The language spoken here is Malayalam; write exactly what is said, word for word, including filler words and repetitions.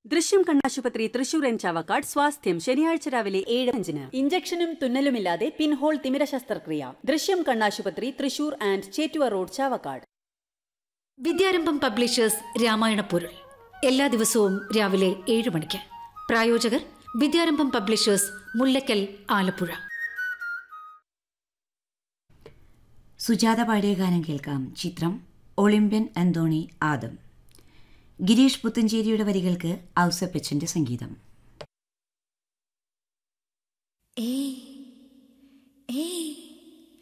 ദൃശ്യം കണ്ണാശുപത്രി തൃശൂർ എൻ ചാവക്കാട് സ്വാസ്ഥ്യം ശനിയാഴ്ച രാവിലെ ഏഴ് അഞ്ചിന് ഇഞ്ചക്ഷനും തുന്നലുമില്ലാതെ പിൻഹോൾ തിമിര ശസ്ത്രക്രിയ. ദൃശ്യം കണ്ണാശുപത്രി Thrissur and Chettuva road Chavakkad. Vidyarambham publishers Ramayana പൊരുൾ എല്ലാ ദിവസവും രാവിലെ ഏഴ് മണിക്ക്. പ്രായോജകർ വിദ്യാരംഭം പബ്ലിഷേഴ്സ്, മുല്ലക്കൽ, ആലപ്പുഴ. സുജാത പാടിയ ഗാനം കേൾക്കാം. ചിത്രം ഒളിമ്പ്യൻ അന്തോണി ആദം. ഗിരീഷ് പുത്തഞ്ചേരിയുടെ വരികൾക്ക് ഔസപ്പച്ചന്റെ സംഗീതം. ഏ ഏ